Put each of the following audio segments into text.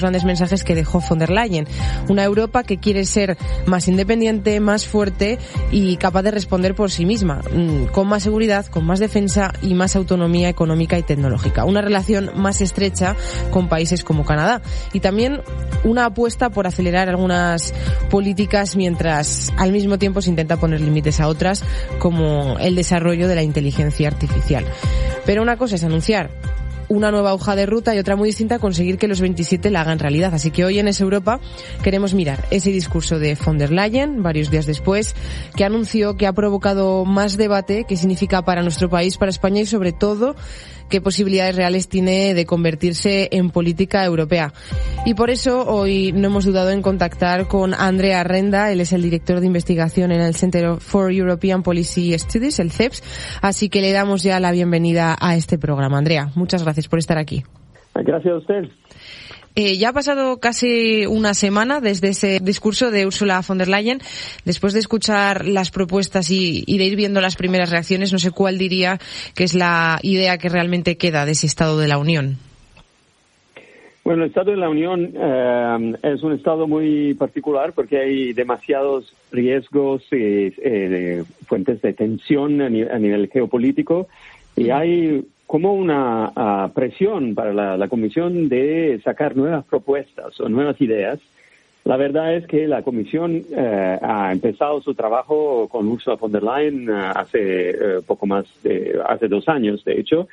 grandes mensajes que dejó von der Leyen. Una Europa que quiere ser más independiente, más fuerte y capaz de responder por sí misma, con más seguridad, con más defensa y más autonomía económica y tecnológica. Una relación más estrecha con países como Canadá. Y también una apuesta por acelerar algunas políticas mientras al mismo tiempo se intenta poner límites a otras, como el desarrollo de la inteligencia artificial. Pero una cosa es anunciar una nueva hoja de ruta y otra muy distinta conseguir que los 27 la hagan realidad. Así que hoy en Es Europa queremos mirar ese discurso de von der Leyen, varios días después, que anunció que ha provocado más debate, qué significa para nuestro país, para España y sobre todo qué posibilidades reales tiene de convertirse en política europea. Y por eso hoy no hemos dudado en contactar con Andrea Renda. Él es el director de investigación en el Center for European Policy Studies, el CEPS. Así que le damos ya la bienvenida a este programa. Andrea, muchas gracias por estar aquí. Gracias a usted. Ya ha pasado casi una semana desde ese discurso de Ursula von der Leyen. Después de escuchar las propuestas y de ir viendo las primeras reacciones, no sé cuál diría que es la idea que realmente queda de ese Estado de la Unión. Bueno, el Estado de la Unión es un Estado muy particular porque hay demasiados riesgos y fuentes de tensión a nivel geopolítico y hay como una presión para la Comisión de sacar nuevas propuestas o nuevas ideas. La verdad es que la Comisión ha empezado su trabajo con Ursula von der Leyen hace poco más hace 2 años, de hecho,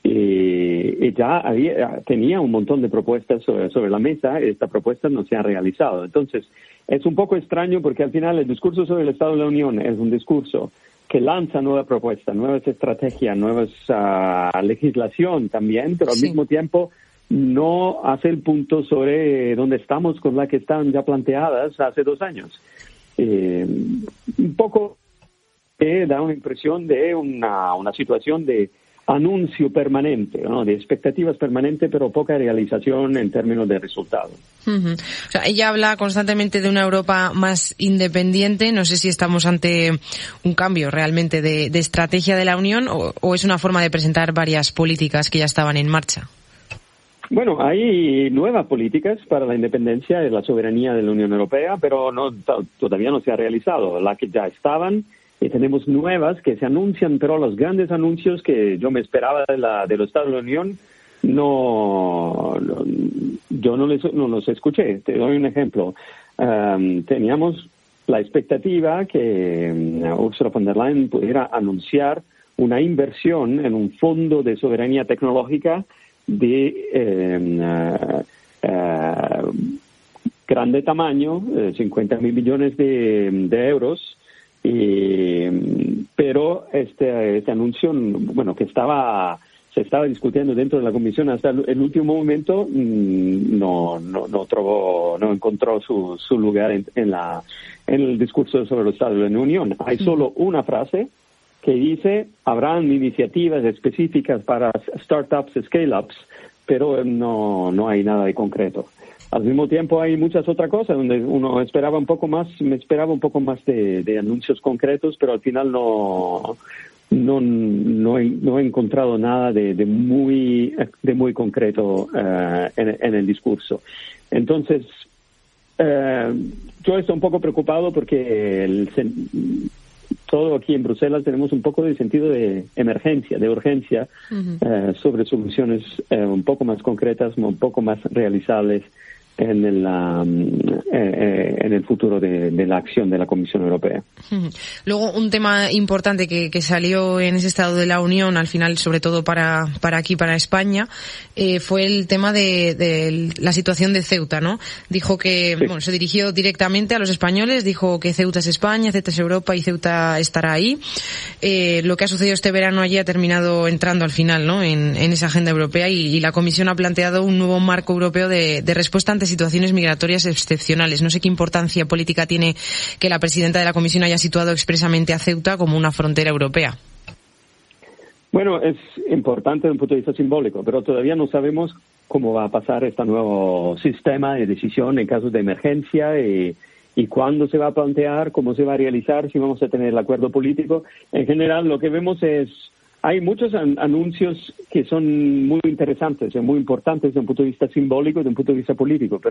y ya tenía un montón de propuestas sobre la mesa. Esta propuesta no se ha realizado. Entonces, es un poco extraño porque al final el discurso sobre el Estado de la Unión es un discurso que lanza nuevas propuestas, nuevas estrategias, nuevas legislación también, pero al mismo tiempo no hace el punto sobre dónde estamos con la que están ya planteadas hace 2 años. Un poco da una impresión de una situación de anuncio permanente, ¿no? De expectativas permanentes, pero poca realización en términos de resultados. Uh-huh. O sea, ella habla constantemente de una Europa más independiente. No sé si estamos ante un cambio realmente de estrategia de la Unión o es una forma de presentar varias políticas que ya estaban en marcha. Bueno, hay nuevas políticas para la independencia y la soberanía de la Unión Europea, pero todavía no se ha realizado. Las que ya estaban, y tenemos nuevas que se anuncian, pero los grandes anuncios que yo me esperaba de los Estados de la Unión, yo no los escuché. Te doy un ejemplo. Teníamos la expectativa que Ursula von der Leyen pudiera anunciar una inversión en un fondo de soberanía tecnológica de grande tamaño, 50.000 millones de euros, pero este anuncio, bueno, que se estaba discutiendo dentro de la Comisión hasta el último momento, no encontró su lugar en el discurso sobre los Estados de la Unión. Hay solo una frase que dice: habrán iniciativas específicas para startups, scale-ups, pero no hay nada de concreto. Al mismo tiempo hay muchas otras cosas donde uno me esperaba un poco más de anuncios concretos, pero al final no he encontrado nada de muy concreto en el discurso. Entonces, yo estoy un poco preocupado porque todo aquí en Bruselas tenemos un poco de sentido de emergencia, de urgencia, sobre soluciones un poco más concretas, un poco más realizables en el futuro de la acción de la Comisión Europea. Luego, un tema importante que salió en ese Estado de la Unión, al final, sobre todo para aquí, para España, fue el tema de la situación de Ceuta, ¿no? Dijo que, sí. Bueno, se dirigió directamente a los españoles, dijo que Ceuta es España, Ceuta es Europa y Ceuta estará ahí. Lo que ha sucedido este verano allí ha terminado entrando al final, ¿no? En esa agenda europea y la Comisión ha planteado un nuevo marco europeo de respuesta ante situaciones migratorias excepcionales. No sé qué importancia política tiene que la presidenta de la Comisión haya situado expresamente a Ceuta como una frontera europea. Bueno, es importante desde un punto de vista simbólico, pero todavía no sabemos cómo va a pasar este nuevo sistema de decisión en casos de emergencia y cuándo se va a plantear, cómo se va a realizar, si vamos a tener el acuerdo político. En general, lo que vemos es hay muchos anuncios que son muy interesantes y muy importantes desde un punto de vista simbólico y desde un punto de vista político,